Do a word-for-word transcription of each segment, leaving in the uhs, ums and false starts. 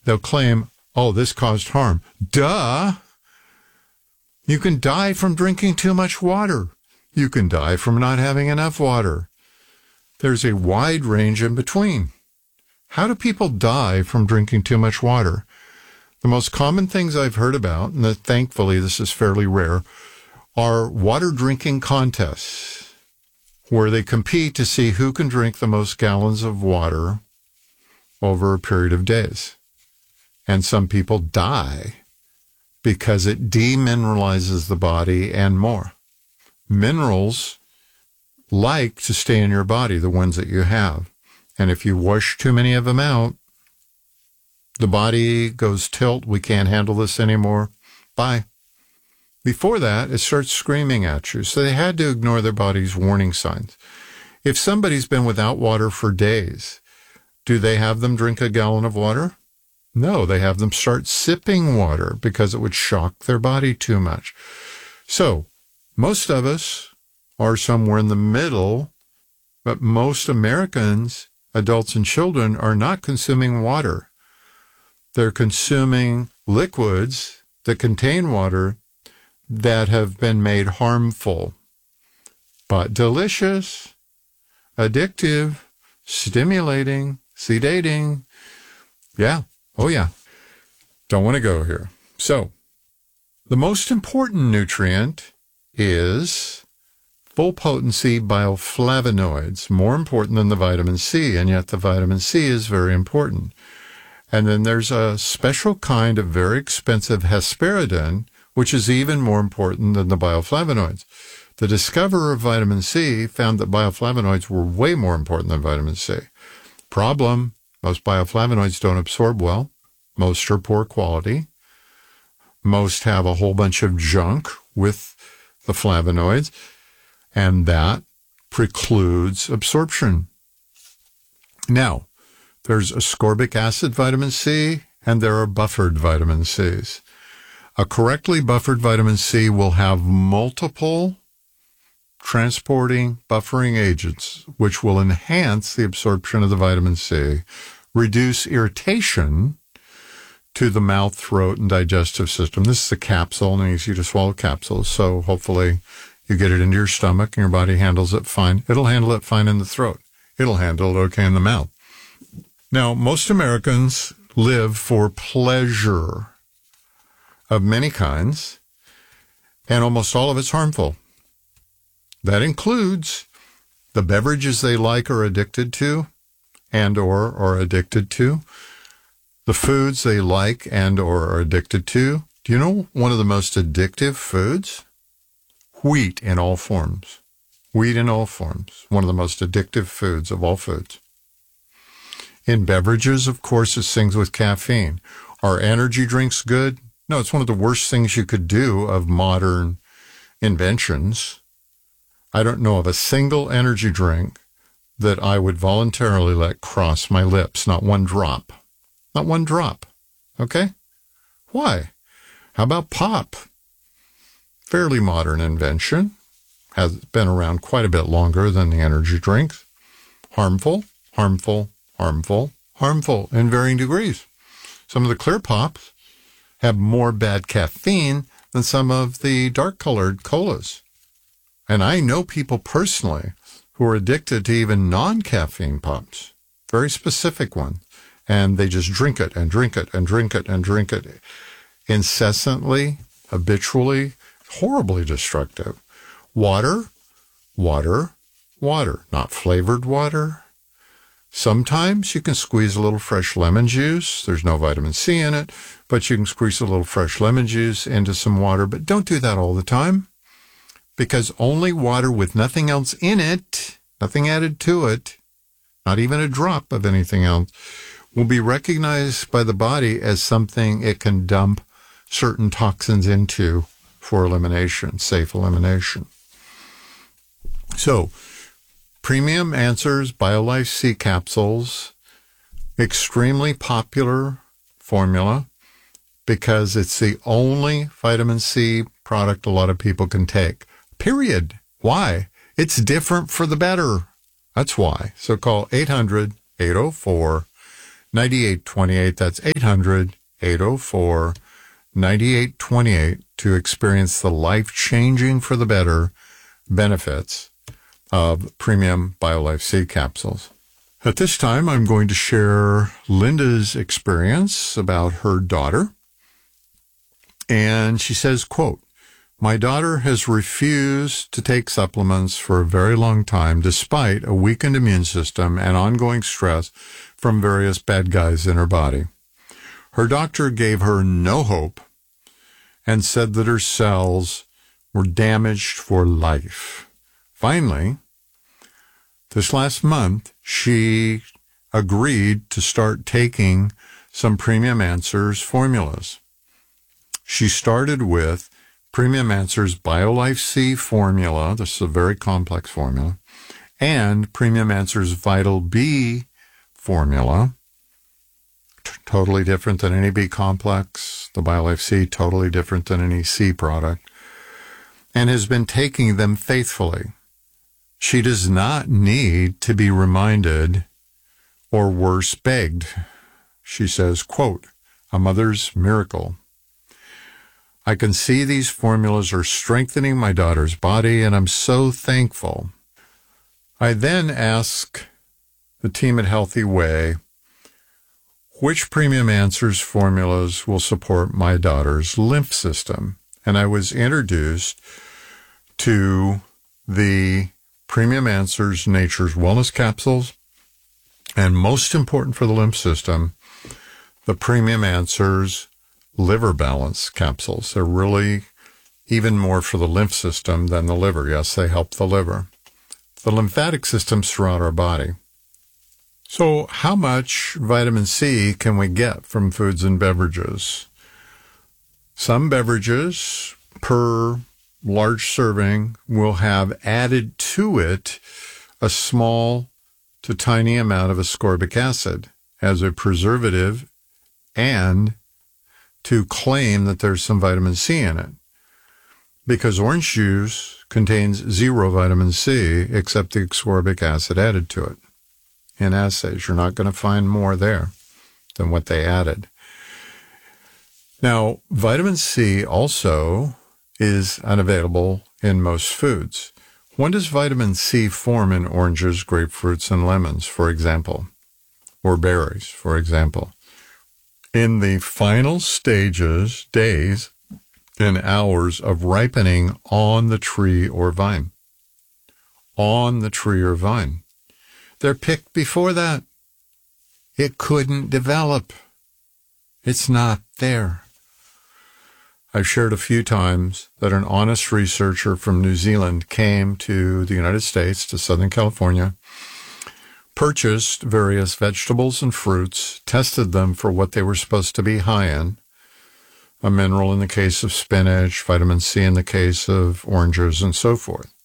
they'll claim, oh, this caused harm. Duh! You can die from drinking too much water. You can die from not having enough water. There's a wide range in between. How do people die from drinking too much water? The most common things I've heard about, and that thankfully this is fairly rare, are water drinking contests where they compete to see who can drink the most gallons of water over a period of days. And some people die because it demineralizes the body and more. Minerals like to stay in your body, the ones that you have. And if you wash too many of them out, the body goes tilt. We can't handle this anymore. Bye. Before that, it starts screaming at you. So they had to ignore their body's warning signs. If somebody's been without water for days, do they have them drink a gallon of water? No, they have them start sipping water because it would shock their body too much. So most of us are somewhere in the middle, but most Americans, adults and children, are not consuming water. They're consuming liquids that contain water that have been made harmful, but delicious, addictive, stimulating, sedating. Yeah. Oh, yeah. Don't want to go here. So the most important nutrient is full-potency bioflavonoids, more important than the vitamin C, and yet the vitamin C is very important. And then there's a special kind of very expensive hesperidin, which is even more important than the bioflavonoids. The discoverer of vitamin C found that bioflavonoids were way more important than vitamin C. Problem, most bioflavonoids don't absorb well. Most are poor quality. Most have a whole bunch of junk with the flavonoids, and that precludes absorption. Now, there's ascorbic acid vitamin C, and there are buffered vitamin Cs. A correctly buffered vitamin C will have multiple transporting buffering agents, which will enhance the absorption of the vitamin C, reduce irritation to the mouth, throat, and digestive system. This is a capsule, and easy to swallow capsules, so hopefully you get it into your stomach and your body handles it fine. It'll handle it fine in the throat. It'll handle it okay in the mouth. Now, most Americans live for pleasure of many kinds, and almost all of it's harmful. That includes the beverages they like or addicted to, and or are addicted to, the foods they like and or are addicted to. Do you know one of the most addictive foods? Wheat in all forms. Wheat in all forms. One of the most addictive foods of all foods. In beverages, of course, it's things with caffeine. Are energy drinks good? No, it's one of the worst things you could do of modern inventions. I don't know of a single energy drink that I would voluntarily let cross my lips. Not one drop. Not one drop. Okay? Why? How about pop? Fairly modern invention. Has been around quite a bit longer than the energy drinks. Harmful, harmful, harmful, harmful in varying degrees. Some of the clear pops have more bad caffeine than some of the dark-colored colas. And I know people personally who are addicted to even non-caffeine pops, very specific ones, and they just drink it and drink it and drink it and drink it incessantly, habitually, horribly destructive. Water, water, water, not flavored water. Sometimes you can squeeze a little fresh lemon juice. There's no vitamin C in it, but you can squeeze a little fresh lemon juice into some water. But don't do that all the time, because only water with nothing else in it, nothing added to it, not even a drop of anything else, will be recognized by the body as something it can dump certain toxins into for elimination, safe elimination. So, Premium Answers BioLife C capsules, extremely popular formula because it's the only vitamin C product a lot of people can take. Period. Why? It's different for the better. That's why. So call eight hundred, eight oh four, ninety-eight twenty-eight. That's eight hundred, eight oh four, ninety-eight twenty-eight to experience the life-changing for the better benefits of premium BioLife C capsules. At this time, I'm going to share Linda's experience about her daughter. And she says, quote, "My daughter has refused to take supplements for a very long time, despite a weakened immune system and ongoing stress from various bad guys in her body. Her doctor gave her no hope and said that her cells were damaged for life. Finally, this last month, she agreed to start taking some Premium Answers formulas. She started with Premium Answers BioLife C formula. This is a very complex formula. And Premium Answers Vital B formula. T- totally different than any B complex. The BioLife C, totally different than any C product. And has been taking them faithfully. She does not need to be reminded or worse begged. She says, quote, "A mother's miracle. I can see these formulas are strengthening my daughter's body, and I'm so thankful." I then ask the team at Healthy Way, which Premium Answers formulas will support my daughter's lymph system? And I was introduced to the Premium Answers Nature's Wellness Capsules, and most important for the lymph system, the Premium Answers Liver Balance Capsules. They're really even more for the lymph system than the liver. Yes, they help the liver. The lymphatic systems throughout our body. So how much vitamin C can we get from foods and beverages? Some beverages per large serving will have added to it a small to tiny amount of ascorbic acid as a preservative and to claim that there's some vitamin C in it. Because orange juice contains zero vitamin C except the ascorbic acid added to it. In assays, you're not going to find more there than what they added. Now, vitamin C also is unavailable in most foods. When does vitamin C form in oranges, grapefruits, and lemons, for example, or berries, for example? In the final stages, days, and hours of ripening on the tree or vine. On the tree or vine. They're picked before that. It couldn't develop. It's not there. I've shared a few times that an honest researcher from New Zealand came to the United States, to Southern California, purchased various vegetables and fruits, tested them for what they were supposed to be high in, a mineral in the case of spinach, vitamin C in the case of oranges, and so forth.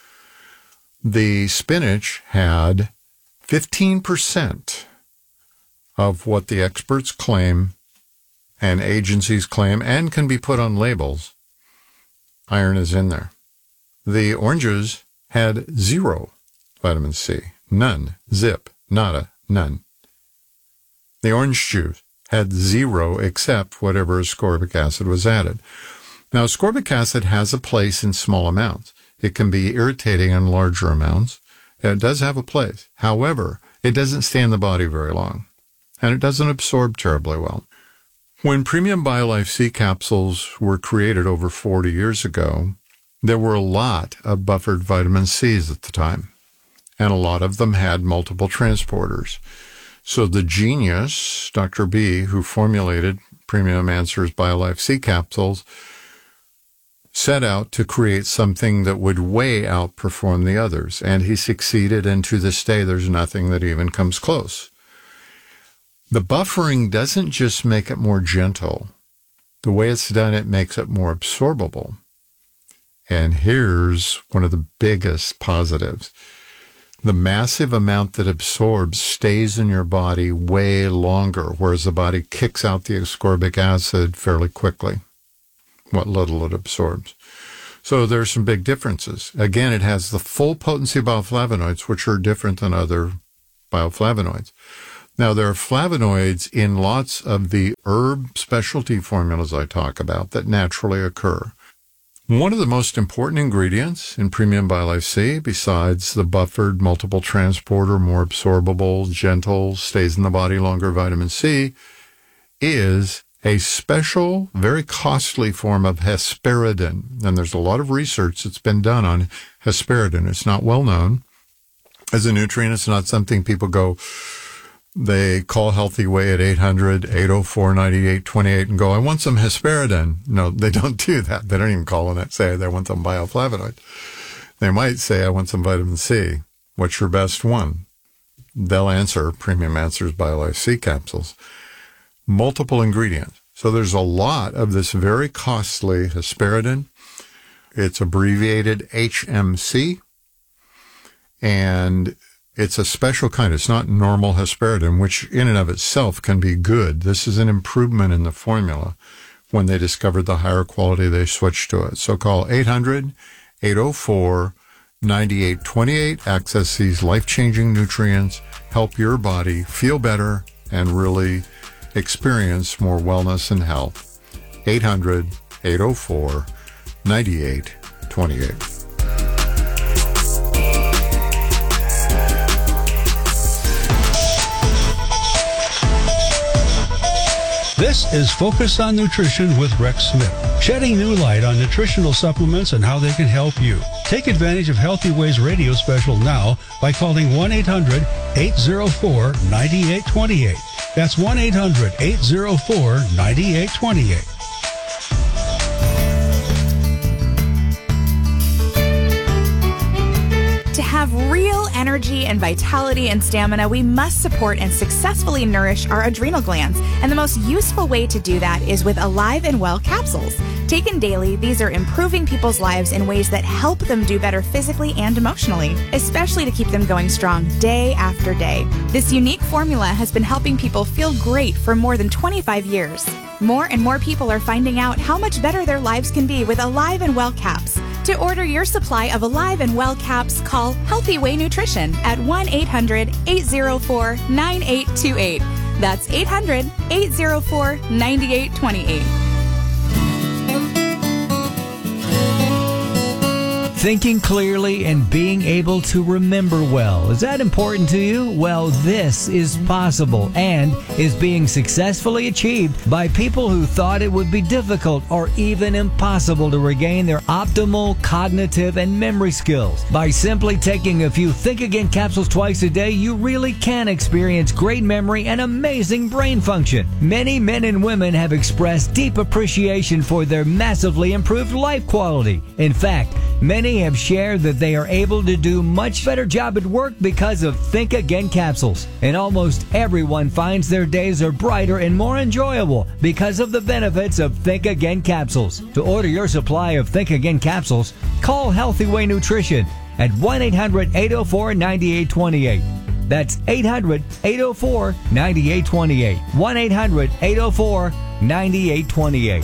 The spinach had fifteen percent of what the experts claim and agencies claim and can be put on labels. Iron is in there. The oranges had zero vitamin C. None. Zip. Nada. None. The orange juice had zero except whatever ascorbic acid was added. Now, ascorbic acid has a place in small amounts. It can be irritating in larger amounts. It does have a place. However, it doesn't stay in the body very long, and it doesn't absorb terribly well. When Premium BioLife C capsules were created over forty years ago, there were a lot of buffered vitamin C's at the time, and a lot of them had multiple transporters. So the genius, Doctor B, who formulated Premium Answers BioLife C capsules, set out to create something that would way outperform the others, and he succeeded, and to this day there's nothing that even comes close. The buffering doesn't just make it more gentle. The way it's done, it makes it more absorbable. And here's one of the biggest positives. The massive amount that absorbs stays in your body way longer, whereas the body kicks out the ascorbic acid fairly quickly, what little it absorbs. So there's some big differences. Again, it has the full potency of bioflavonoids, which are different than other bioflavonoids. Now, there are flavonoids in lots of the herb specialty formulas I talk about that naturally occur. One of the most important ingredients in Premium BioLife C, besides the buffered, multiple transporter, more absorbable, gentle, stays in the body longer vitamin C, is a special, very costly form of hesperidin. And there's a lot of research that's been done on hesperidin. It's not well known as a nutrient. It's not something people go, they call Healthy Way at eight hundred, eight oh four, nine eight two eight and go, I want some hesperidin. No, they don't do that. They don't even call on it, say they want some bioflavonoid. They might say, I want some vitamin C. What's your best one? They'll answer Premium Answers BioLife C capsules. Multiple ingredients. So there's a lot of this very costly hesperidin. It's abbreviated H M C, and it's a special kind. It's not normal hesperidin, which in and of itself can be good. This is an improvement in the formula. When they discovered the higher quality, they switched to it. So call eight hundred, eight oh four, nine eight two eight. Access these life-changing nutrients, help your body feel better, and really experience more wellness and health. eight hundred, eight oh four, nine eight two eight. This is Focus on Nutrition with Rex Smith, shedding new light on nutritional supplements and how they can help you. Take advantage of Healthy Ways radio special now by calling one eight hundred, eight oh four, nine eight two eight. That's one eight hundred, eight oh four, nine eight two eight. To have real energy and vitality and stamina, we must support and successfully nourish our adrenal glands. And the most useful way to do that is with Alive and Well capsules. Taken daily, these are improving people's lives in ways that help them do better physically and emotionally, especially to keep them going strong day after day. This unique formula has been helping people feel great for more than twenty-five years. More and more people are finding out how much better their lives can be with Alive and Well caps. To order your supply of Alive and Well caps, call Healthy Way Nutrition at one eight hundred, eight oh four, nine eight two eight. That's eight hundred, eight oh four, nine eight two eight. Thinking clearly and being able to remember well. Is that important to you? Well, this is possible and is being successfully achieved by people who thought it would be difficult or even impossible to regain their optimal cognitive and memory skills. By simply taking a few Think Again capsules twice a day, you really can experience great memory and amazing brain function. Many men and women have expressed deep appreciation for their massively improved life quality. In fact, many have shared that they are able to do much better job at work because of Think Again capsules. And almost everyone finds their days are brighter and more enjoyable because of the benefits of Think Again capsules. To order your supply of Think Again capsules, call Healthy Way Nutrition at one eight hundred, eight oh four, nine eight two eight. That's eight hundred, eight oh four, nine eight two eight. one eight hundred, eight oh four, nine eight two eight.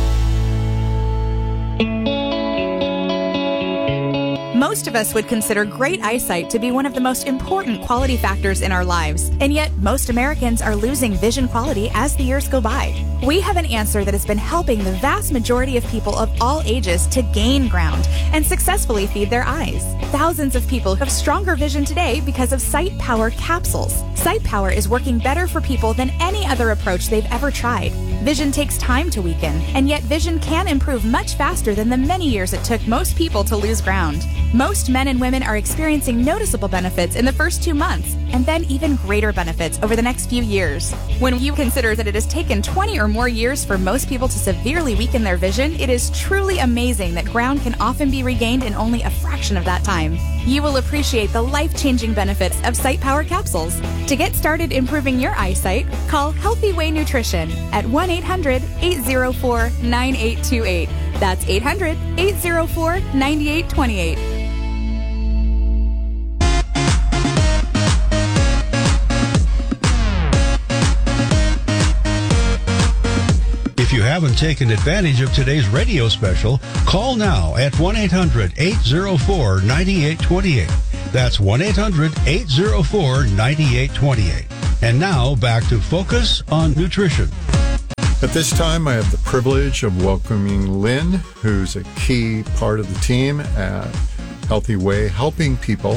Most of us would consider great eyesight to be one of the most important quality factors in our lives, and yet most Americans are losing vision quality as the years go by. We have an answer that has been helping the vast majority of people of all ages to gain ground and successfully feed their eyes. Thousands of people have stronger vision today because of Sight Power capsules. Sight Power is working better for people than any other approach they've ever tried. Vision takes time to weaken, and yet vision can improve much faster than the many years it took most people to lose ground. Most men and women are experiencing noticeable benefits in the first two months, and then even greater benefits over the next few years. When you consider that it has taken twenty or more years for most people to severely weaken their vision, it is truly amazing that ground can often be regained in only a fraction of that time. You will appreciate the life-changing benefits of Sight Power capsules. To get started improving your eyesight, call Healthy Way Nutrition at one eight hundred, eight oh four, nine eight two eight. That's eight hundred, eight oh four, nine eight two eight. If you haven't taken advantage of today's radio special, call now at one eight hundred, eight oh four, nine eight two eight. That's one eight hundred, eight oh four, nine eight two eight. And now back to Focus on Nutrition. At this time, I have the privilege of welcoming Lynn, who's a key part of the team at Healthy Way, helping people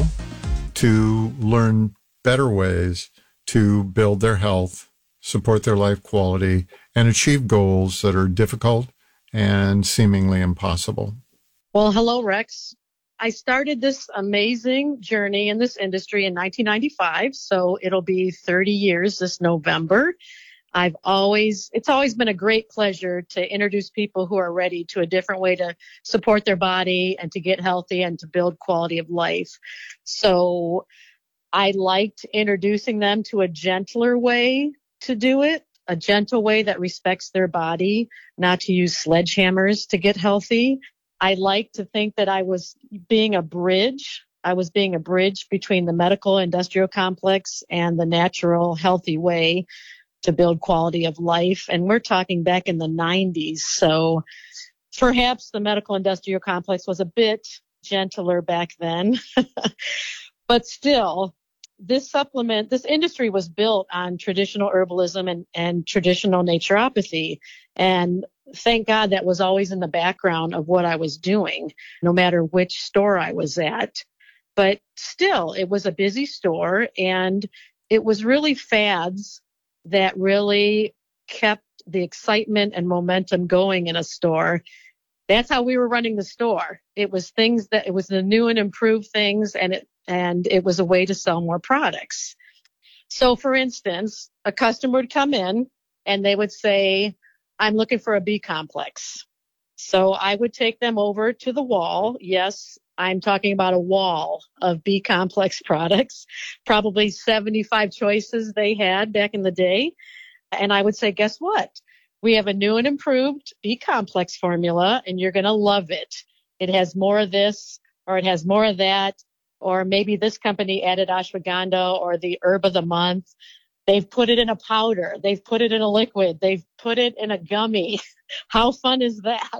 to learn better ways to build their health, support their life quality, and achieve goals that are difficult and seemingly impossible. Well, hello, Rex. I started this amazing journey in this industry in nineteen ninety-five, so it'll be thirty years this November. I've always, it's always been a great pleasure to introduce people who are ready to a different way to support their body and to get healthy and to build quality of life. So I liked introducing them to a gentler way to do it, a gentle way that respects their body, not to use sledgehammers to get healthy. I like to think that I was being a bridge. I was being a bridge between the medical industrial complex and the natural healthy way to build quality of life. And we're talking back in the nineties. So perhaps the medical industrial complex was a bit gentler back then. But still, this supplement, this industry was built on traditional herbalism and, and traditional naturopathy. And thank God that was always in the background of what I was doing, no matter which store I was at. But still, it was a busy store, and it was really fads that really kept the excitement and momentum going in a store. That's how we were running the store. It was things that, it was the new and improved things, and it, and it was a way to sell more products. So for instance, a customer would come in and they would say, I'm looking for a B complex. So I would take them over to the wall. Yes, I'm talking about a wall of B complex products, probably seventy-five choices they had back in the day. And I would say, guess what? We have a new and improved B complex formula, and you're going to love it. It has more of this, or it has more of that, or maybe this company added ashwagandha or the herb of the month. They've put it in a powder. They've put it in a liquid. They've put it in a gummy. How fun is that?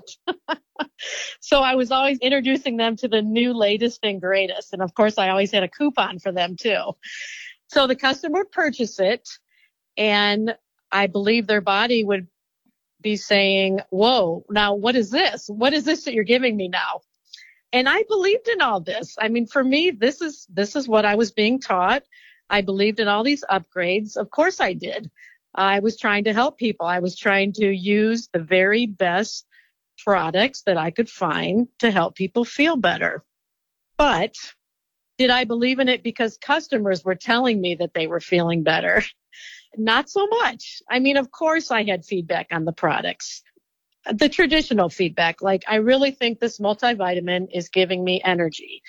So I was always introducing them to the new, latest, and greatest. And of course, I always had a coupon for them too. So the customer would purchase it, and I believe their body would be saying, whoa, now what is this? What is this that you're giving me now? And I believed in all this. I mean, for me, this is this is what I was being taught. I believed in all these upgrades. Of course I did. I was trying to help people. I was trying to use the very best products that I could find to help people feel better. But did I believe in it because customers were telling me that they were feeling better? Not so much. I mean, of course I had feedback on the products. The traditional feedback, like, I really think this multivitamin is giving me energy,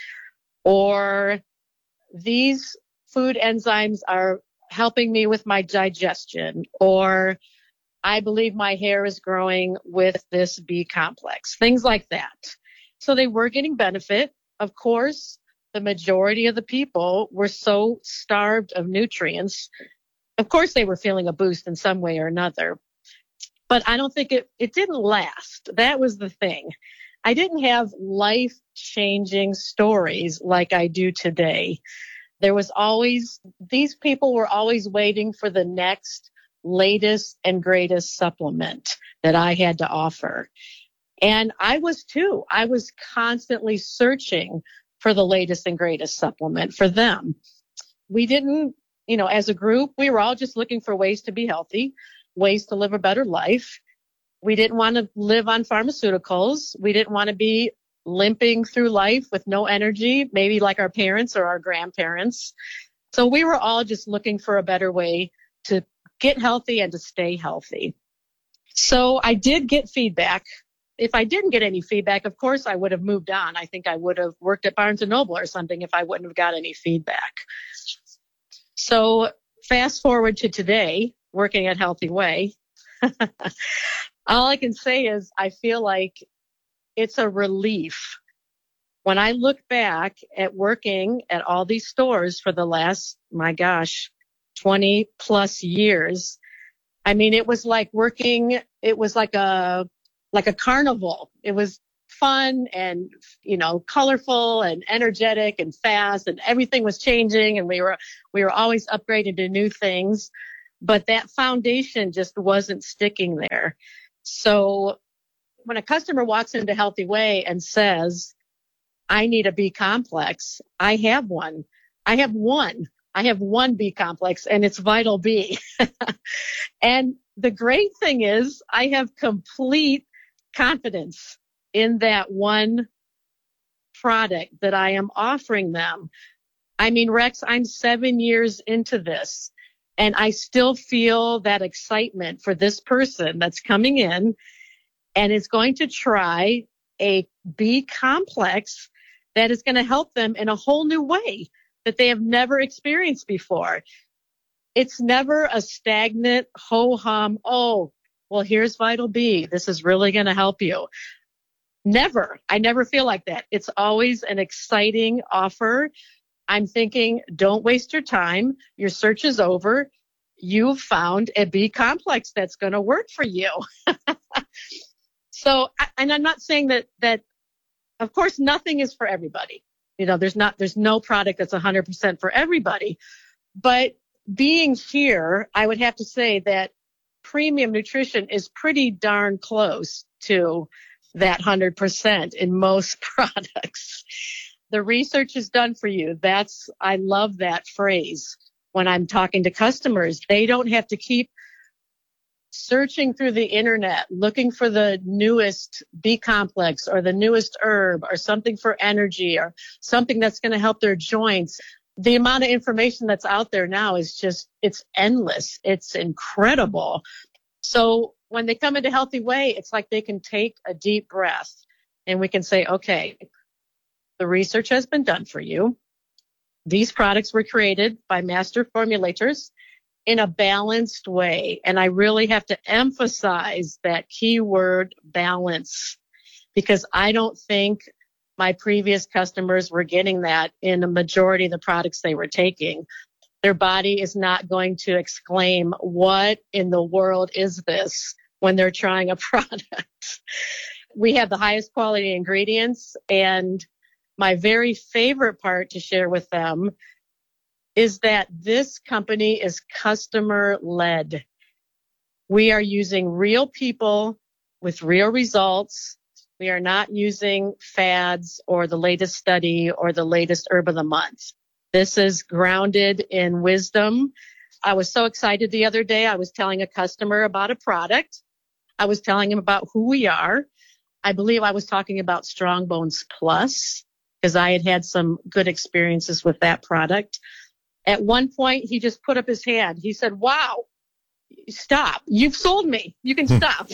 or these food enzymes are helping me with my digestion, or I believe my hair is growing with this B complex, things like that. So they were getting benefit. Of course, the majority of the people were so starved of nutrients. Of course, they were feeling a boost in some way or another, but I don't think it, it didn't last. That was the thing. I didn't have life-changing stories like I do today. There was always, these people were always waiting for the next latest and greatest supplement that I had to offer. And I was too. I was constantly searching for the latest and greatest supplement for them. We didn't, you know, as a group, we were all just looking for ways to be healthy, ways to live a better life. We didn't want to live on pharmaceuticals. We didn't want to be limping through life with no energy, maybe like our parents or our grandparents. So we were all just looking for a better way to get healthy and to stay healthy. So I did get feedback. If I didn't get any feedback, of course, I would have moved on. I think I would have worked at Barnes and Noble or something if I wouldn't have got any feedback. So fast forward to today, working at Healthy Way. All I can say is I feel like it's a relief. When I look back at working at all these stores for the last, my gosh, twenty plus years, I mean, it was like working, it was like a, like a carnival. It was, fun and, you know, colorful and energetic and fast, and everything was changing, and we were, we were always upgrading to new things, but that foundation just wasn't sticking there. So when a customer walks into Healthy Way and says, I need a B complex, I have one. I have one. I have one B complex, and it's Vital B. And the great thing is I have complete confidence in that one product that I am offering them. I mean, Rex, I'm seven years into this, and I still feel that excitement for this person that's coming in and is going to try a B complex that is going to help them in a whole new way that they have never experienced before. It's never a stagnant ho-hum, oh, well, here's Vital B. This is really going to help you. Never. I never feel like that. It's always an exciting offer. I'm thinking, don't waste your time. Your search is over. You've found a B complex that's going to work for you. So, and I'm not saying that, that, of course, nothing is for everybody. You know, there's not, there's no product that's one hundred percent for everybody. But being here, I would have to say that premium nutrition is pretty darn close to that one hundred percent in most products. The research is done for you. That's, I love that phrase when I'm talking to customers. They don't have to keep searching through the internet, looking for the newest B complex or the newest herb or something for energy or something that's going to help their joints. The amount of information that's out there now is just, it's endless. It's incredible. So when they come into Healthy Way, it's like they can take a deep breath and we can say, okay, the research has been done for you. These products were created by master formulators in a balanced way. And I really have to emphasize that keyword balance, because I don't think my previous customers were getting that in a majority of the products they were taking. Their body is not going to exclaim, what in the world is this, when they're trying a product. We have the highest quality ingredients, and my very favorite part to share with them is that this company is customer led. We are using real people with real results. We are not using fads or the latest study or the latest herb of the month. This is grounded in wisdom. I was so excited the other day. I was telling a customer about a product. I was telling him about who we are. I believe I was talking about Strong Bones Plus because I had had some good experiences with that product. At one point, he just put up his hand. He said, wow, stop. You've sold me. You can stop.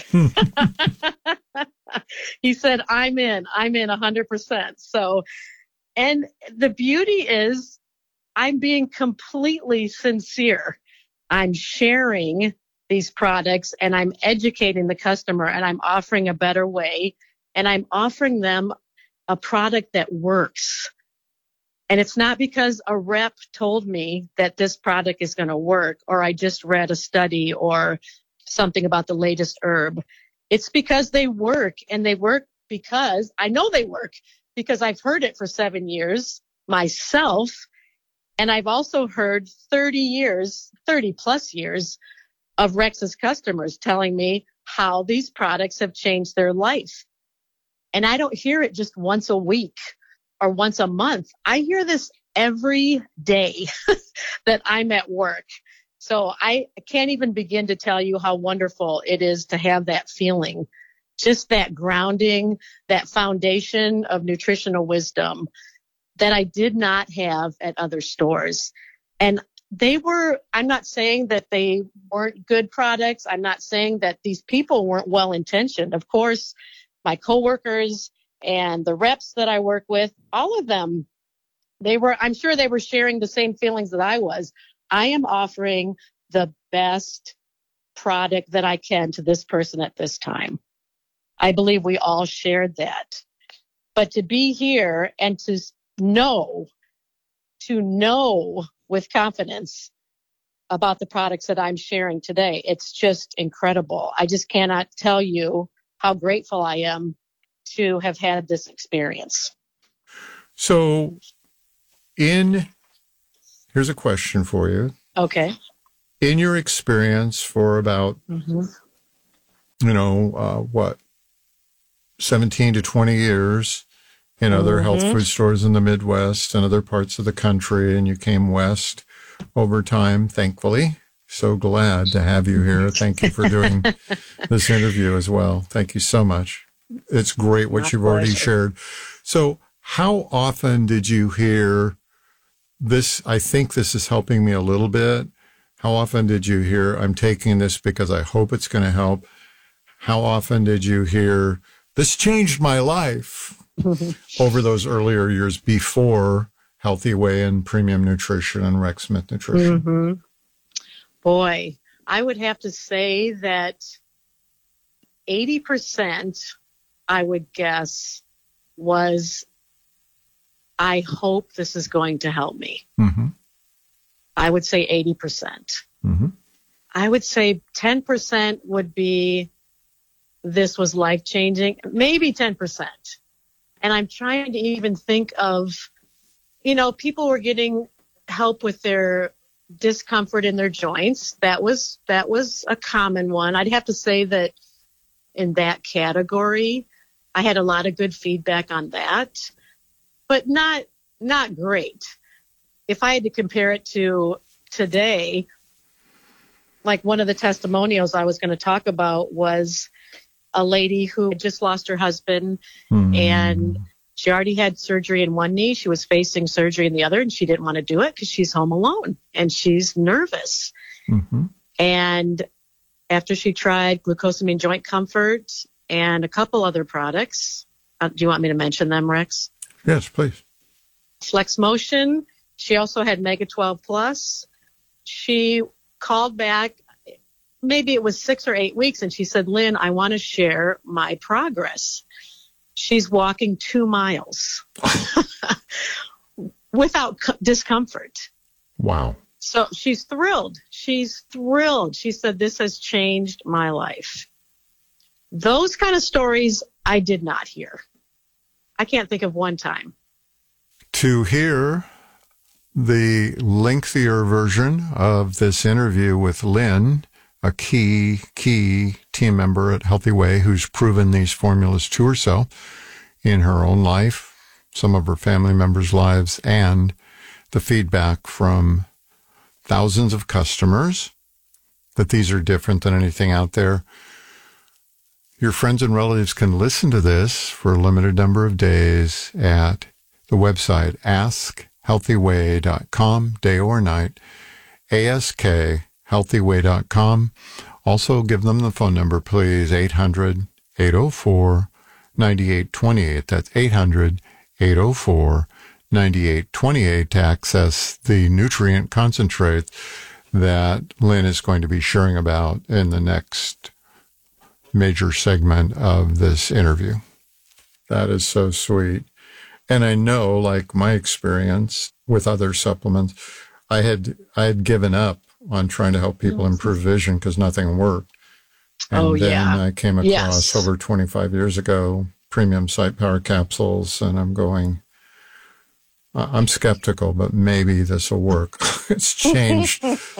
He said, I'm in. I'm in one hundred percent. So, and the beauty is I'm being completely sincere. I'm sharing these products and I'm educating the customer and I'm offering a better way and I'm offering them a product that works. And it's not because a rep told me that this product is going to work, or I just read a study or something about the latest herb. It's because they work, and they work because I know they work because I've heard it for seven years myself. And I've also heard thirty years, thirty plus years of Rex's customers telling me how these products have changed their life. And I don't hear it just once a week or once a month. I hear this every day that I'm at work. So I can't even begin to tell you how wonderful it is to have that feeling, just that grounding, that foundation of nutritional wisdom that I did not have at other stores. And they were, I'm not saying that they weren't good products. I'm not saying that these people weren't well-intentioned. Of course, my coworkers and the reps that I work with, all of them, they were, I'm sure they were sharing the same feelings that I was. I am offering the best product that I can to this person at this time. I believe we all shared that. But to be here and to know, to know with confidence about the products that I'm sharing today, it's just incredible. I just cannot tell you how grateful I am to have had this experience. So in, here's a question for you. Okay. In your experience for about, Mm-hmm. you know, uh, what, seventeen to twenty years in other Mm-hmm. health food stores in the Midwest and other parts of the country, and you came west over time, thankfully. So glad to have you here. Thank you for doing this interview as well. Thank you so much. It's great what My you've already pleasure. shared. So how often did you hear this? I think this is helping me a little bit. How often did you hear, I'm taking this because I hope it's going to help? How often did you hear, this changed my life over those earlier years before Healthy Way and Premium Nutrition and Rex Smith Nutrition? Mm-hmm. Boy, I would have to say that eighty percent, I would guess, was, I hope this is going to help me. Mm-hmm. I would say eighty percent. Mm-hmm. I would say ten percent would be, this was life-changing, maybe ten percent. And I'm trying to even think of, you know, people were getting help with their discomfort in their joints. That was, that was a common one. I'd have to say that in that category, I had a lot of good feedback on that, but not, not great. If I had to compare it to today, like one of the testimonials I was going to talk about was a lady who had just lost her husband, Mm-hmm. and she already had surgery in one knee. She was facing surgery in the other, and she didn't want to do it because she's home alone and she's nervous. Mm-hmm. And after she tried glucosamine joint comfort and a couple other products, uh, do you want me to mention them, Rex? Yes, please. Flex Motion. She also had Mega twelve Plus. She called back, maybe it was six or eight weeks, and she said, Lynn, I want to share my progress. She's walking two miles without c- discomfort. Wow. So she's thrilled. She's thrilled. She said, this has changed my life. Those kind of stories I did not hear. I can't think of one time. To hear the lengthier version of this interview with Lynn, a key, key team member at Healthy Way who's proven these formulas to herself in her own life, some of her family members' lives, and the feedback from thousands of customers that these are different than anything out there. Your friends and relatives can listen to this for a limited number of days at the website ask healthy way dot com, day or night, ask healthy way dot com. Also give them the phone number, please, eight hundred, eight oh four, nine eight two eight. That's eight hundred, eight oh four, nine eight two eight to access the nutrient concentrate that Lynn is going to be sharing about in the next major segment of this interview. That is so sweet. And I know, like my experience with other supplements, I had I had given up on trying to help people improve vision because nothing worked. And Oh, then yeah. I came across Yes. over twenty-five years ago, premium Sight Power capsules, and I'm going, I- I'm skeptical, but maybe this will work. It's changed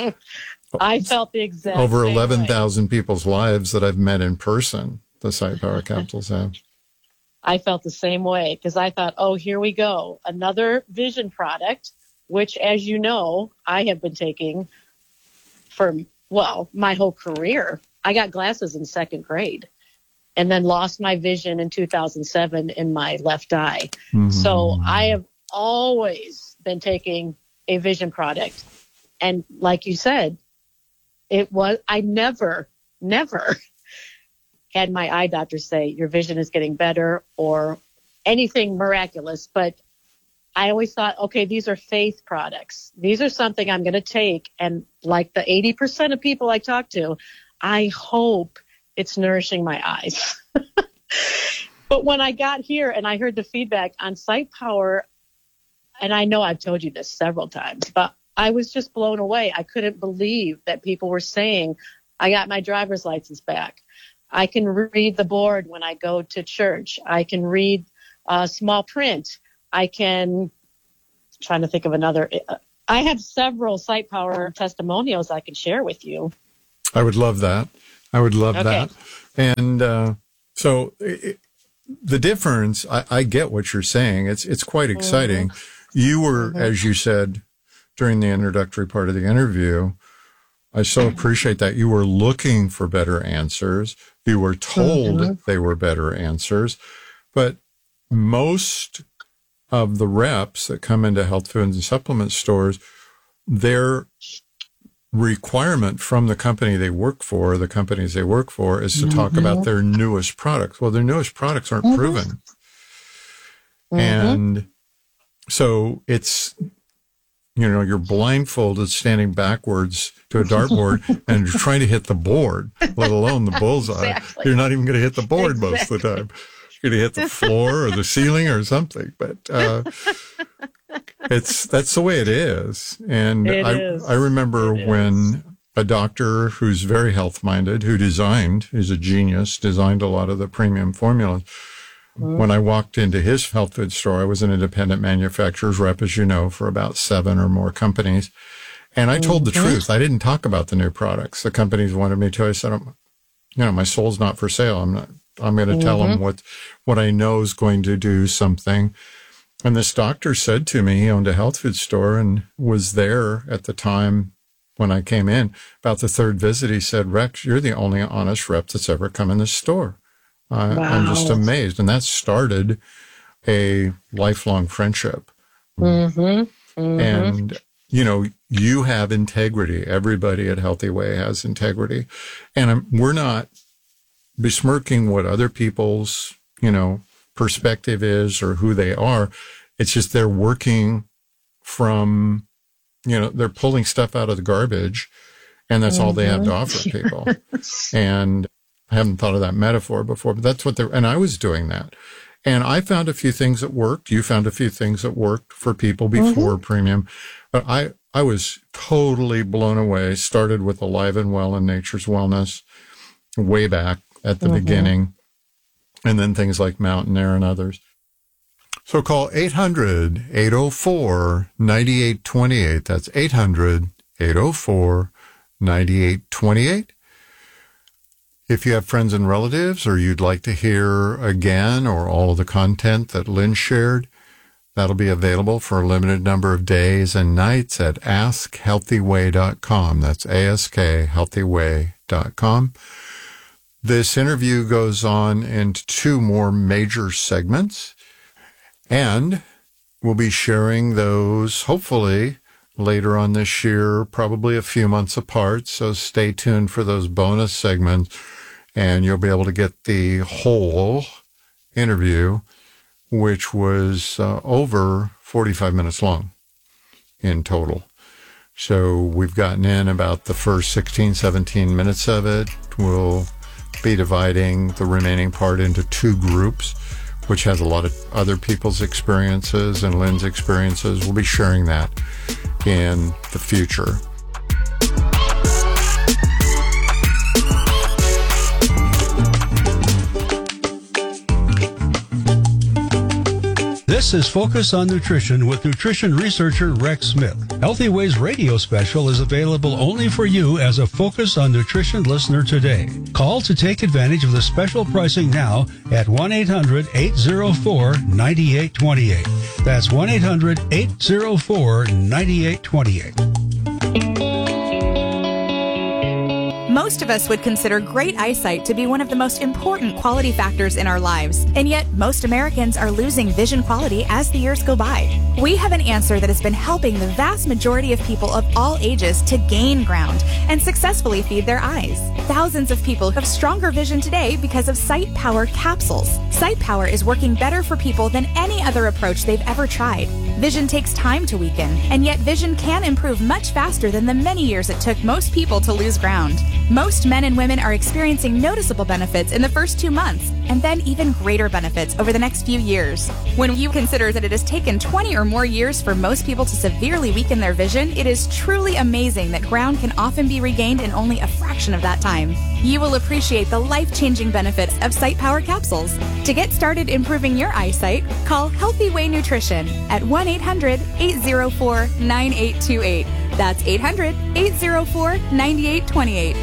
I felt the exact over same way. eleven thousand people's lives that I've met in person, the Sight Power capsules have. I felt the same way because I thought, oh, here we go. Another vision product, which, as you know, I have been taking for, well, my whole career. I got glasses in second grade and then lost my vision in two thousand seven in my left eye. Mm-hmm. So I have always been taking a vision product. And like you said, it was, I never, never had my eye doctor say your vision is getting better or anything miraculous. But I always thought, okay, these are faith products. These are something I'm going to take. And like the eighty percent of people I talk to, I hope it's nourishing my eyes. But when I got here and I heard the feedback on Sight Power, and I know I've told you this several times, but I was just blown away. I couldn't believe that people were saying, I got my driver's license back. I can read the board when I go to church. I can read uh, small print. I can, trying to think of another. I have several Sight Power testimonials I can share with you. I would love that. I would love Okay. that. And uh, so it, the difference, I, I get what you're saying. It's it's quite exciting. Mm-hmm. You were, mm-hmm. as you said during the introductory part of the interview, I so appreciate that you were looking for better answers. You were told mm-hmm. they were better answers. But most of the reps that come into health food and supplement stores, their requirement from the company they work for, the companies they work for, is to mm-hmm. talk about their newest products. Well, their newest products aren't mm-hmm. proven. Mm-hmm. And so it's, you know, you're blindfolded standing backwards to a dartboard and you're trying to hit the board, let alone the bullseye. Exactly. You're not even going to hit the board exactly. most of the time. You're going to hit the floor or the ceiling or something. But uh, it's that's the way it is. And it I, is. I remember it when is. a doctor who's very health-minded, who designed, he's a genius, designed a lot of the premium formulas. Mm-hmm. When I walked into his health food store, I was an independent manufacturer's rep, as you know, for about seven or more companies. And I told the mm-hmm. truth. I didn't talk about the new products. The companies wanted me to. I said, you know, my soul's not for sale. I'm not, I'm going to mm-hmm. tell them what, what I know is going to do something. And this doctor said to me, he owned a health food store and was there at the time when I came in. About the third visit, he said, Rex, you're the only honest rep that's ever come in this store. Uh, wow. I'm just amazed. And that started a lifelong friendship. Mm-hmm. Mm-hmm. And, you know, you have integrity. Everybody at Healthy Way has integrity. And I'm, we're not besmirking what other people's, you know, perspective is or who they are. It's just they're working from, you know, they're pulling stuff out of the garbage, and that's mm-hmm. all they have to offer people. And I haven't thought of that metaphor before, but that's what they're, and I was doing that. And I found a few things that worked. You found a few things that worked for people before mm-hmm. premium. But I, I was totally blown away. Started with Alive and Well and Nature's Wellness way back at the mm-hmm. beginning. And then things like Mountain Air and others. So call eight hundred, eight oh four, nine eight two eight. That's eight hundred, eight oh four, nine eight two eight. If you have friends and relatives, or you'd like to hear again or all of the content that Lynn shared, that'll be available for a limited number of days and nights at ask healthy way dot com. That's A S K healthy way dot com. This interview goes on into two more major segments, and we'll be sharing those hopefully later on this year, probably a few months apart. So stay tuned for those bonus segments, and you'll be able to get the whole interview, which was uh, over forty-five minutes long in total. So we've gotten in about the first sixteen, seventeen minutes of it. We'll be dividing the remaining part into two groups, which has a lot of other people's experiences and Lynn's experiences. We'll be sharing that in the future. This is Focus on Nutrition with nutrition researcher Rex Smith. Healthy Ways radio special is available only for you as a Focus on Nutrition listener today. Call to take advantage of the special pricing now at one eight hundred, eight oh four, nine eight two eight. That's one eight hundred, eight oh four, nine eight two eight. Most of us would consider great eyesight to be one of the most important quality factors in our lives, and yet most Americans are losing vision quality as the years go by. We have an answer that has been helping the vast majority of people of all ages to gain ground and successfully feed their eyes. Thousands of people have stronger vision today because of Sight Power capsules. Sight Power is working better for people than any other approach they've ever tried. Vision takes time to weaken, and yet vision can improve much faster than the many years it took most people to lose ground. Most men and women are experiencing noticeable benefits in the first two months, and then even greater benefits over the next few years. When you consider that it has taken twenty or more years for most people to severely weaken their vision, it is truly amazing that ground can often be regained in only a fraction of that time. You will appreciate the life-changing benefits of Sight Power capsules. To get started improving your eyesight, call Healthy Way Nutrition at one eight hundred, eight oh four, nine eight two eight. That's eight hundred, eight oh four, nine eight two eight.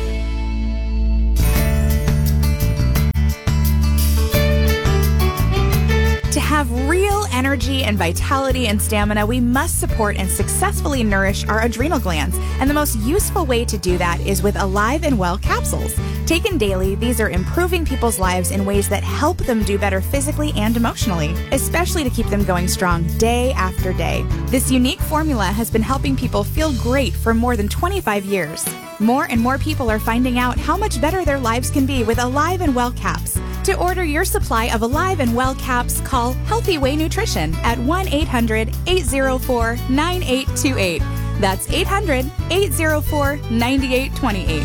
To have real energy and vitality and stamina, we must support and successfully nourish our adrenal glands. And the most useful way to do that is with Alive and Well capsules. Taken daily, these are improving people's lives in ways that help them do better physically and emotionally, especially to keep them going strong day after day. This unique formula has been helping people feel great for more than twenty-five years. More and more people are finding out how much better their lives can be with Alive and Well caps. To order your supply of Alive and Well caps, call Healthy Way Nutrition at one eight hundred, eight oh four, nine eight two eight. That's eight hundred, eight oh four, nine eight two eight.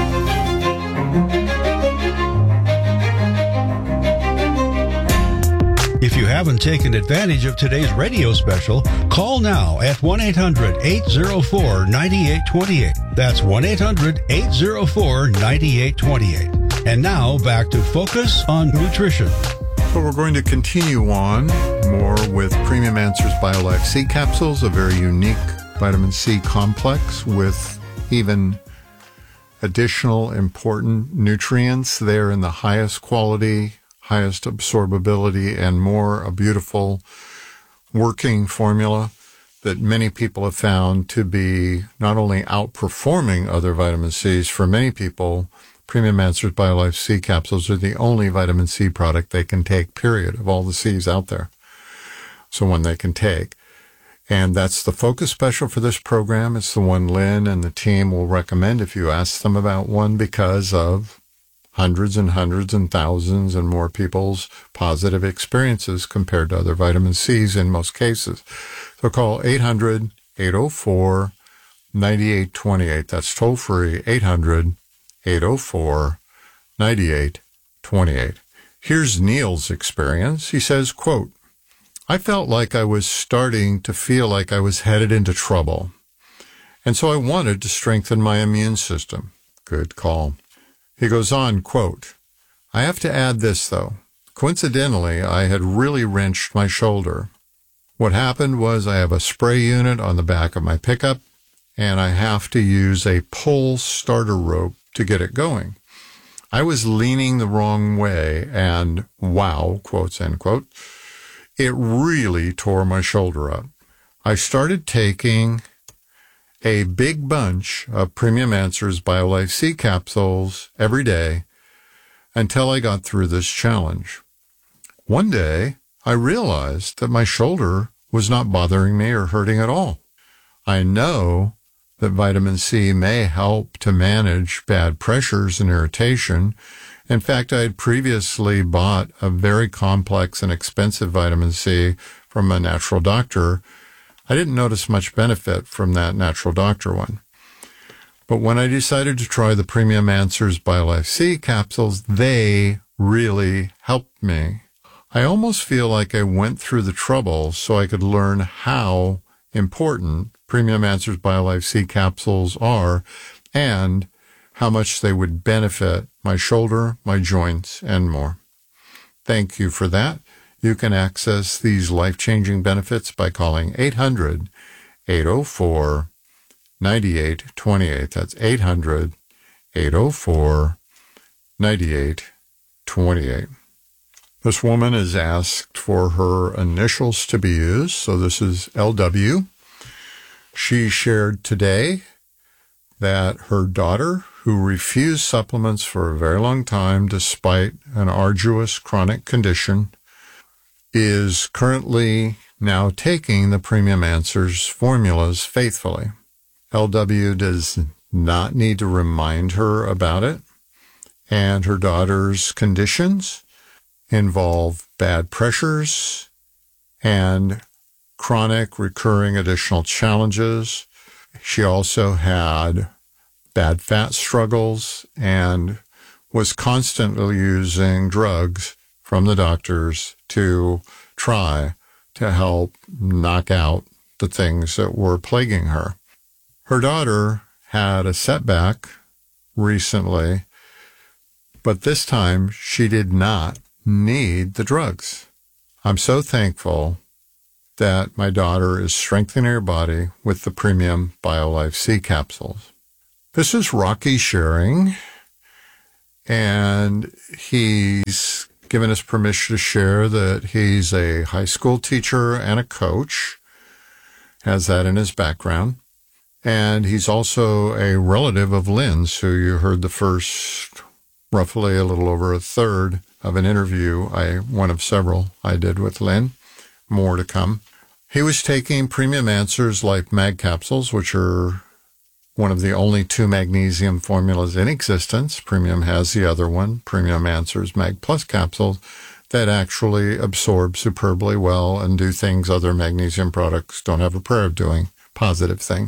If you haven't taken advantage of today's radio special, call now at one eight hundred, eight oh four, nine eight two eight. That's one eight hundred, eight oh four, nine eight two eight. And now back to Focus on Nutrition. So we're going to continue on more with Premium Answers BioLife C capsules, a very unique vitamin C complex with even additional important nutrients there in the highest quality, highest absorbability, and more a beautiful working formula that many people have found to be not only outperforming other vitamin C's. For many people, Premium Answers BioLife C capsules are the only vitamin C product they can take, period, of all the C's out there. So one they can take. And that's the focus special for this program. It's the one Lynn and the team will recommend if you ask them about one, because of hundreds and hundreds and thousands and more people's positive experiences compared to other vitamin C's in most cases. So call eight hundred, eight oh four, nine eight two eight. That's toll free, eight hundred, eight oh four, nine eight two eight. Here's Neil's experience. He says, quote, I felt like I was starting to feel like I was headed into trouble, and so I wanted to strengthen my immune system. Good call. He goes on, quote, I have to add this, though. Coincidentally, I had really wrenched my shoulder. What happened was I have a spray unit on the back of my pickup, and I have to use a pull starter rope to get it going. I was leaning the wrong way, and wow, quotes, end quote, it really tore my shoulder up. I started taking a big bunch of Premium Answers BioLife C capsules every day until I got through this challenge. One day, I realized that my shoulder was not bothering me or hurting at all. I know that vitamin C may help to manage bad pressures and irritation. In fact, I had previously bought a very complex and expensive vitamin C from a natural doctor. I didn't notice much benefit from that natural doctor one. But when I decided to try the Premium Answers BioLife C capsules, they really helped me. I almost feel like I went through the trouble so I could learn how important Premium Answers BioLife C capsules are and how much they would benefit my shoulder, my joints, and more. Thank you for that. You can access these life-changing benefits by calling eight hundred, eight oh four, nine eight two eight. That's eight hundred, eight oh four, nine eight two eight. This woman is asked for her initials to be used, so this is L W. She shared today that her daughter, who refused supplements for a very long time despite an arduous chronic condition, is currently now taking the Premium Answers formulas faithfully. L W does not need to remind her about it, and her daughter's conditions involve bad pressures and chronic recurring additional challenges. She also had bad fat struggles and was constantly using drugs from the doctors to try to help knock out the things that were plaguing her. Her daughter had a setback recently, but this time she did not need the drugs. I'm so thankful that my daughter is strengthening her body with the premium BioLife C capsules. This is Rocky sharing, and he's given us permission to share that he's a high school teacher and a coach, has that in his background. And he's also a relative of Lynn's, who you heard the first, roughly a little over a third of an interview, I one of several I did with Lynn. More to come. He was taking Premium Answers Life Mag capsules, which are one of the only two magnesium formulas in existence. Premium has the other one, Premium Answers Mag Plus capsules, that actually absorb superbly well and do things other magnesium products don't have a prayer of doing, positive things.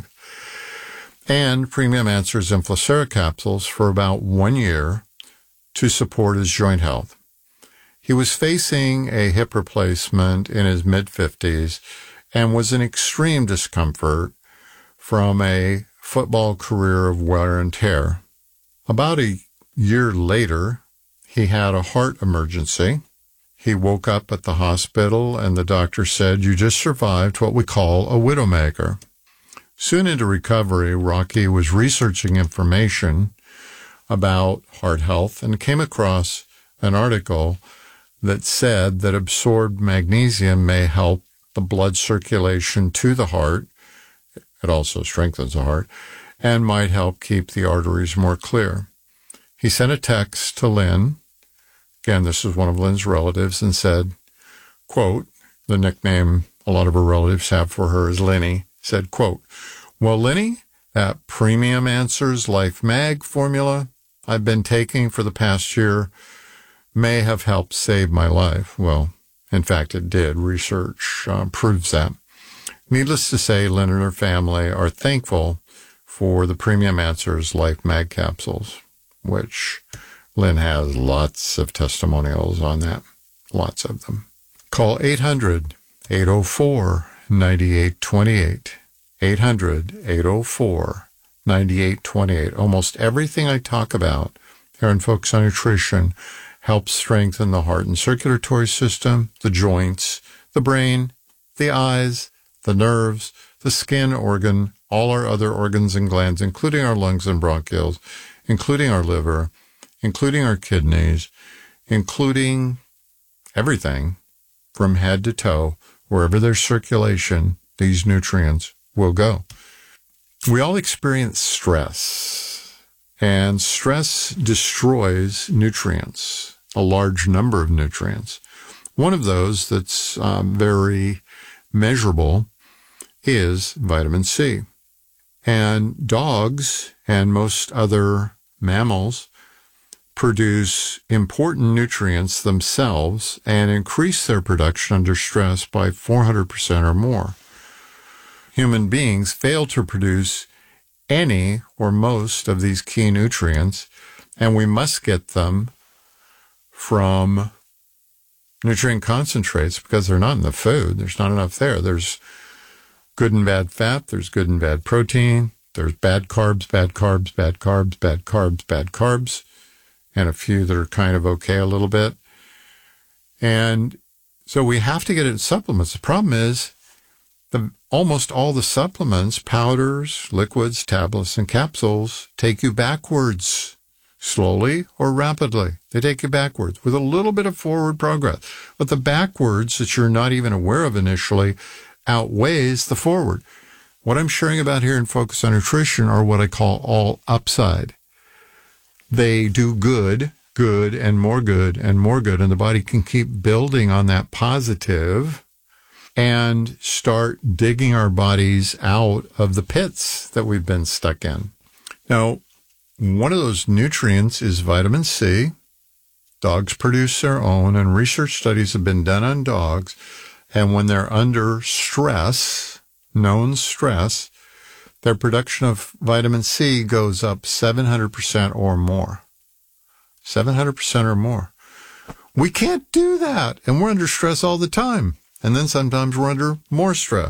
And Premium Answers Inflacera capsules for about one year to support his joint health. He was facing a hip replacement in his mid-fifties and was in extreme discomfort from a football career of wear and tear. About a year later, he had a heart emergency. He woke up at the hospital and the doctor said, "You just survived what we call a widowmaker." Soon into recovery, Rocky was researching information about heart health and came across an article that said that absorbed magnesium may help the blood circulation to the heart. It also strengthens the heart and might help keep the arteries more clear. He sent a text to Lynn. Again, this is one of Lynn's relatives, and said, quote, the nickname a lot of her relatives have for her is Linny, said, quote, "Well, Linny, that Premium Answers Life Mag formula I've been taking for the past year may have helped save my life." Well, in fact, it did. Research uh, proves that. Needless to say, Lynn and her family are thankful for the Premium Answers Life Mag capsules, which Lynn has lots of testimonials on that, lots of them. Call eight hundred, eight oh four, nine eight two eight, eight hundred, eight oh four, nine eight two eight. Almost everything I talk about here in Focus on Nutrition helps strengthen the heart and circulatory system, the joints, the brain, the eyes, the nerves, the skin organ, all our other organs and glands, including our lungs and bronchioles, including our liver, including our kidneys, including everything from head to toe. Wherever there's circulation, these nutrients will go. We all experience stress, and stress destroys nutrients, a large number of nutrients. One of those that's um, very measurable is vitamin C. And dogs and most other mammals produce important nutrients themselves and increase their production under stress by four hundred percent or more. Human beings fail to produce any or most of these key nutrients, and we must get them from nutrient concentrates because they're not in the food. There's not enough there. There's good and bad fat. There's good and bad protein. There's bad carbs, bad carbs, bad carbs, bad carbs, bad carbs, and a few that are kind of okay a little bit. And so we have to get it in supplements. The problem is the almost all the supplements, powders, liquids, tablets, and capsules take you backwards, slowly or rapidly. They take you backwards with a little bit of forward progress. But the backwards that you're not even aware of initially outweighs the forward. What I'm sharing about here in Focus on Nutrition are what I call all upside. They do good, good, and more good, and more good, and the body can keep building on that positive and start digging our bodies out of the pits that we've been stuck in. Now, one of those nutrients is vitamin C. Dogs produce their own, and research studies have been done on dogs. And when they're under stress, known stress, their production of vitamin C goes up seven hundred percent or more. seven hundred percent or more. We can't do that, and we're under stress all the time. And then sometimes we're under more stress.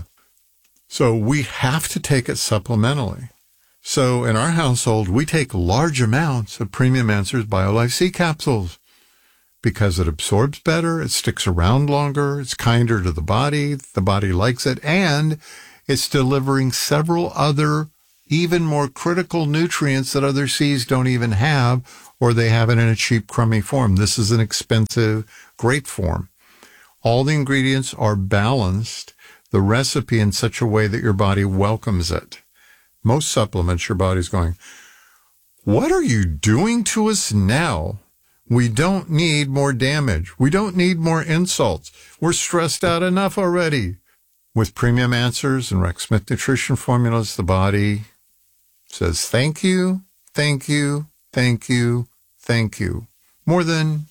So we have to take it supplementally. So in our household, we take large amounts of Premium Answers BioLife C capsules because it absorbs better, it sticks around longer, it's kinder to the body, the body likes it, and it's delivering several other even more critical nutrients that other C's don't even have, or they have it in a cheap, crummy form. This is an expensive, great form. All the ingredients are balanced, the recipe in such a way that your body welcomes it. Most supplements, your body's going, what are you doing to us now? We don't need more damage. We don't need more insults. We're stressed out enough already. With Premium Answers and Rex Smith Nutrition Formulas, the body says thank you, thank you, thank you, thank you. More than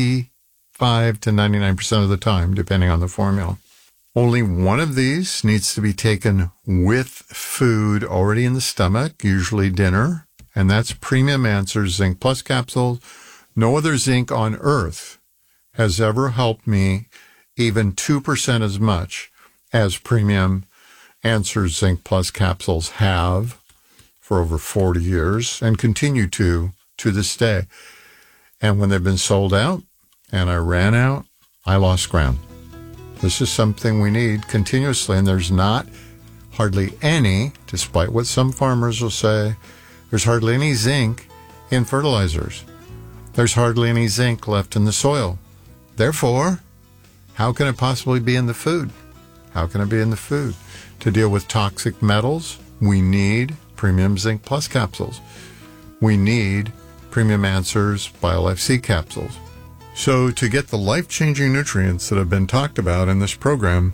ninety-five to ninety-nine percent of the time, depending on the formula. Only one of these needs to be taken with food already in the stomach, usually dinner, and that's Premium Answers Zinc Plus capsules. No other zinc on earth has ever helped me even two percent as much as Premium Answers Zinc Plus capsules have for over forty years and continue to to this day. And when they've been sold out and I ran out, I lost ground. This is something we need continuously, and there's not hardly any, despite what some farmers will say, there's hardly any zinc in fertilizers. There's hardly any zinc left in the soil. Therefore, how can it possibly be in the food? How can it be in the food? To deal with toxic metals, we need Premium Zinc Plus capsules. We need Premium Answers BioLife C capsules. So to get the life-changing nutrients that have been talked about in this program,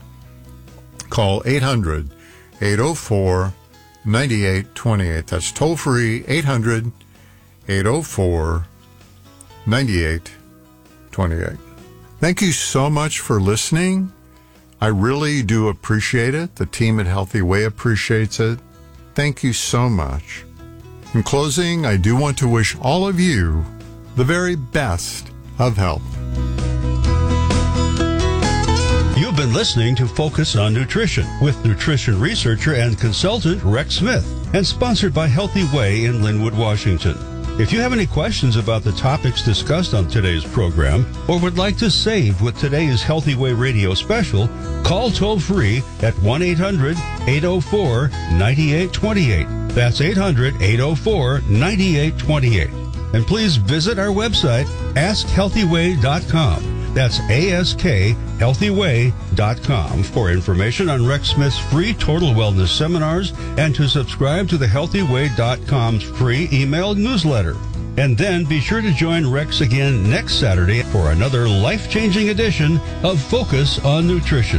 call eight hundred, eight oh four, nine eight two eight. That's toll-free, eight hundred, eight oh four, nine eight two eight. Thank you so much for listening. I really do appreciate it. The team at Healthy Way appreciates it. Thank you so much. In closing, I do want to wish all of you the very best of health. You've been listening to Focus on Nutrition with nutrition researcher and consultant Rex Smith, and sponsored by Healthy Way in Linwood, Washington. If you have any questions about the topics discussed on today's program, or would like to save with today's Healthy Way radio special, call toll-free at one eight hundred, eight oh four, nine eight two eight. That's eight hundred, eight oh four, nine eight two eight. And please visit our website, ask healthy way dot com. That's A S K healthy way dot com for information on Rex Smith's free total wellness seminars and to subscribe to the healthy way dot com's free email newsletter. And then be sure to join Rex again next Saturday for another life-changing edition of Focus on Nutrition.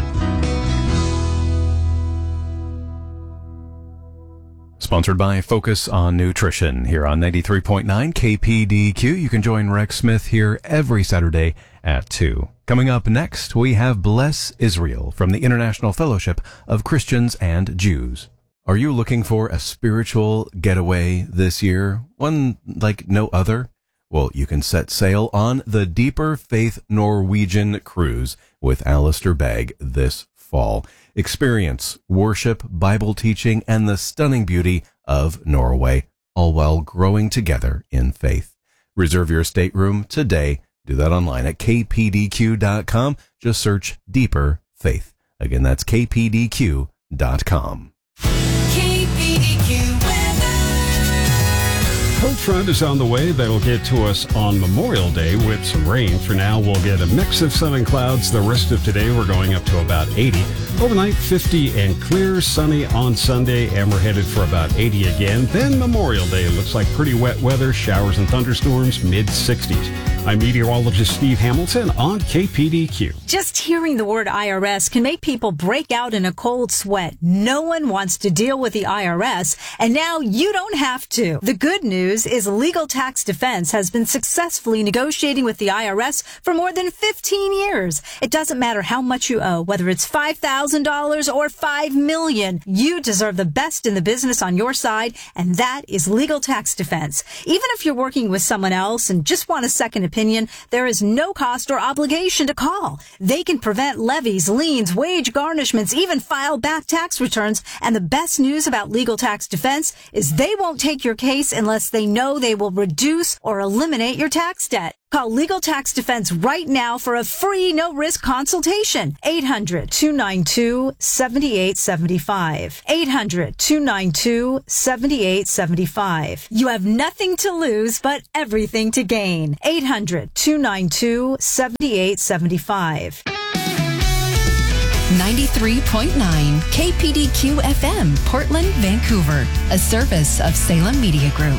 Sponsored by Focus on Nutrition here on ninety-three point nine K P D Q. You can join Rex Smith here every Saturday at two. Coming up next, we have Bless Israel from the International Fellowship of Christians and Jews. Are you looking for a spiritual getaway this year? One like no other? Well, you can set sail on the Deeper Faith Norwegian Cruise with Alistair Begg this fall. Experience worship, Bible teaching, and the stunning beauty of Norway, all while growing together in faith. Reserve your stateroom today. Do that online at k p d q dot com. Just search Deeper Faith. Again, that's k p d q dot com. K P D Q weather. Cold front is on the way. That'll get to us on Memorial Day with some rain. For now, we'll get a mix of sun and clouds. The rest of today, we're going up to about eighty. Overnight, fifty and clear, sunny on Sunday, and we're headed for about eighty again. Then Memorial Day looks like pretty wet weather, showers and thunderstorms, mid sixties. I'm meteorologist Steve Hamilton on K P D Q. Just hearing the word I R S can make people break out in a cold sweat. No one wants to deal with the I R S, and now you don't have to. The good news is Legal Tax Defense has been successfully negotiating with the I R S for more than fifteen years. It doesn't matter how much you owe, whether it's five thousand dollars thousand dollars or five million dollars. You deserve the best in the business on your side, and that is Legal Tax Defense. Even if you're working with someone else and just want a second opinion, there is no cost or obligation to call. They can prevent levies, liens, wage garnishments, even file back tax returns. And the best news about Legal Tax Defense is they won't take your case unless they know they will reduce or eliminate your tax debt. Call Legal Tax Defense right now for a free, no-risk consultation. eight hundred, two nine two, seven eight seven five. eight hundred, two nine two, seven eight seven five. You have nothing to lose, but everything to gain. eight hundred, two nine two, seven eight seven five. ninety-three point nine K P D Q F M, Portland, Vancouver, a service of Salem Media Group.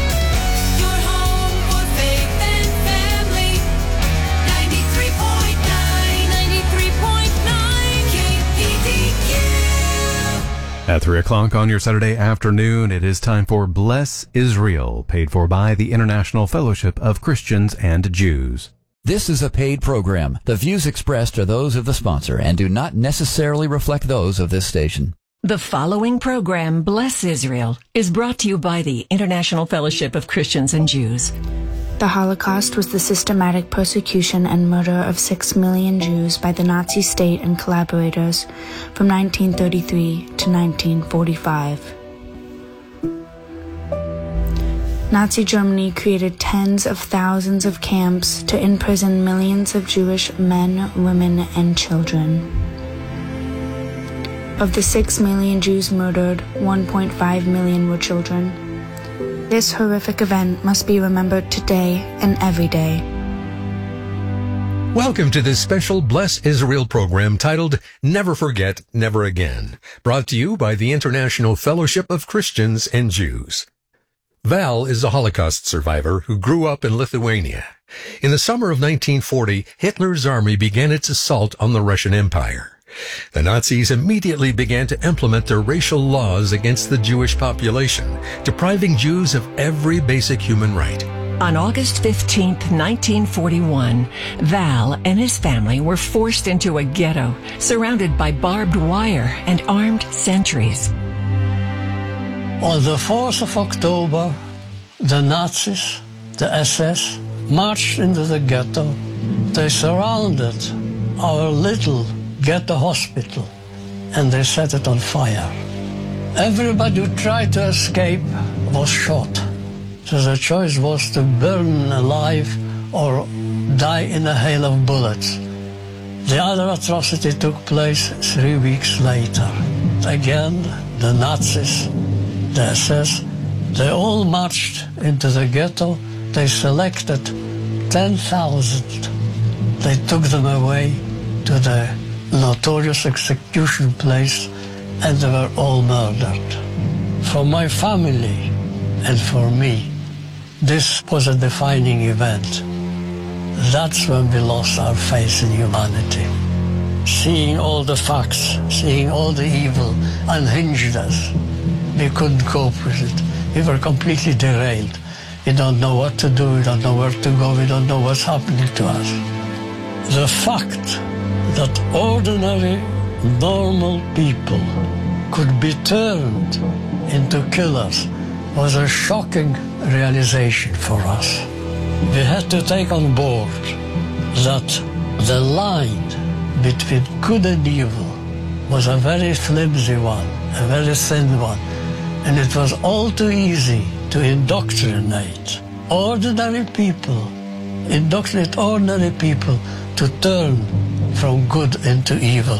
At three o'clock on your Saturday afternoon, it is time for Bless Israel, paid for by the International Fellowship of Christians and Jews. This is a paid program. The views expressed are those of the sponsor and do not necessarily reflect those of this station. The following program, Bless Israel, is brought to you by the International Fellowship of Christians and Jews. The Holocaust was the systematic persecution and murder of six million Jews by the Nazi state and collaborators from nineteen thirty-three to nineteen forty-five. Nazi Germany created tens of thousands of camps to imprison millions of Jewish men, women, and children. Of the six million Jews murdered, one point five million were children. This horrific event must be remembered today and every day. Welcome to this special Bless Israel program titled Never Forget, Never Again, brought to you by the International Fellowship of Christians and Jews. Val is a Holocaust survivor who grew up in Lithuania. In the summer of nineteen forty, Hitler's army began its assault on the Russian Empire. The Nazis immediately began to implement their racial laws against the Jewish population, depriving Jews of every basic human right. On August fifteenth, nineteen forty-one, Val and his family were forced into a ghetto, surrounded by barbed wire and armed sentries. On the fourth of October, the Nazis, the S S, marched into the ghetto. They surrounded our little ghetto hospital and they set it on fire. Everybody who tried to escape was shot. So the choice was to burn alive or die in a hail of bullets. The other atrocity took place three weeks later. Again, the Nazis, the S S, they all marched into the ghetto. They selected ten thousand. They took them away to the notorious execution place, and they were all murdered. For my family and for me, this was a defining event. That's when we lost our faith in humanity. Seeing all the facts, seeing all the evil unhinged us. We couldn't cope with it. We were completely derailed. We don't know what to do, we don't know where to go, we don't know what's happening to us. The fact that ordinary, normal people could be turned into killers was a shocking realization for us. We had to take on board that the line between good and evil was a very flimsy one, a very thin one, and it was all too easy to indoctrinate ordinary people, indoctrinate ordinary people to turn from good into evil.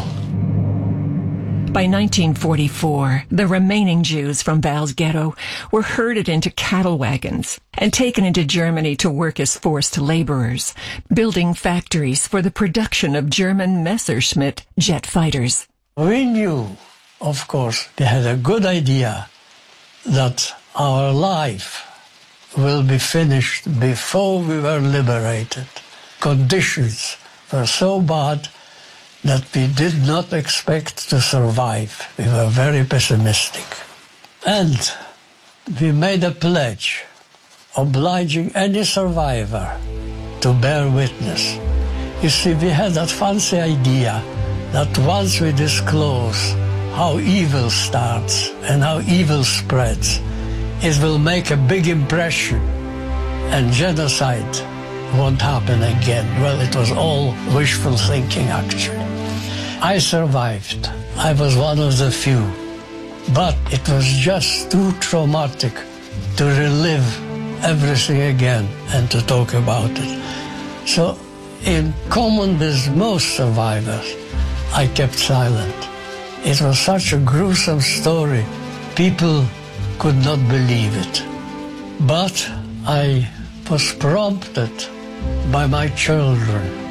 By nineteen forty-four, the remaining Jews from Val's ghetto were herded into cattle wagons and taken into Germany to work as forced laborers, building factories for the production of German Messerschmitt jet fighters. We knew, of course, we had a good idea that our life will be finished before we were liberated. Conditions were so bad that we did not expect to survive. We were very pessimistic. And we made a pledge obliging any survivor to bear witness. You see, we had that fancy idea that once we disclose how evil starts and how evil spreads, it will make a big impression and genocide won't happen again. Well, it was all wishful thinking, actually. I survived. I was one of the few. But it was just too traumatic to relive everything again and to talk about it. So, in common with most survivors, I kept silent. It was such a gruesome story, people could not believe it. But I was prompted by my children